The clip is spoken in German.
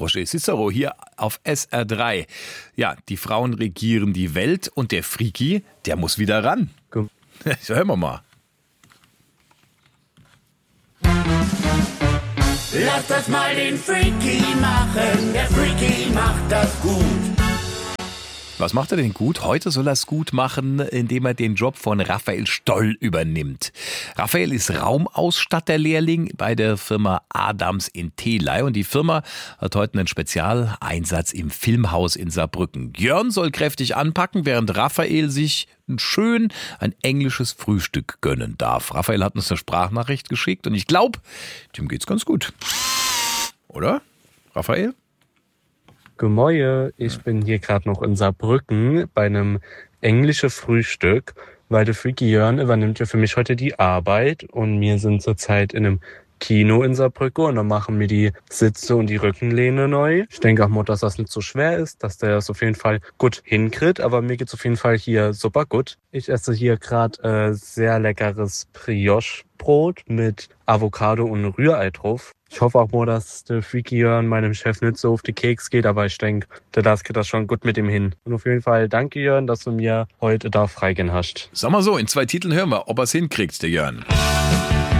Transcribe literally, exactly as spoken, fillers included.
Roger Cicero hier auf S R drei. Ja, die Frauen regieren die Welt und der Freaky, der muss wieder ran. Gut. So, hören wir mal. Lass das mal den Freaky machen, der Freaky macht das gut. Was macht er denn gut? Heute soll er es gut machen, indem er den Job von Raphael Stoll übernimmt. Raphael ist Raumausstatterlehrling bei der Firma Adams in Theley und die Firma hat heute einen Spezialeinsatz im Filmhaus in Saarbrücken. Jörn soll kräftig anpacken, während Raphael sich ein schön ein englisches Frühstück gönnen darf. Raphael hat uns eine Sprachnachricht geschickt und ich glaube, dem geht's ganz gut. Oder, Raphael? Gemäue, ich bin hier gerade noch in Saarbrücken bei einem englischen Frühstück, weil der Freaky Jörn übernimmt ja für mich heute die Arbeit und wir sind zurzeit in einem Kino in Saarbrücken und dann machen wir die Sitze und die Rückenlehne neu. Ich denke auch mal, dass das nicht so schwer ist, dass der das auf jeden Fall gut hinkriegt, aber mir geht's auf jeden Fall hier super gut. Ich esse hier gerade äh, sehr leckeres Brioche-Brot mit Avocado und Rührei drauf. Ich hoffe auch mal, dass der Freaky Jörn meinem Chef nicht so auf die Keks geht, aber ich denke, der das geht das schon gut mit ihm hin. Und auf jeden Fall danke Jörn, dass du mir heute da freigehen hast. Sag mal so, in zwei Titeln hören wir, ob er es hinkriegt, der Jörn.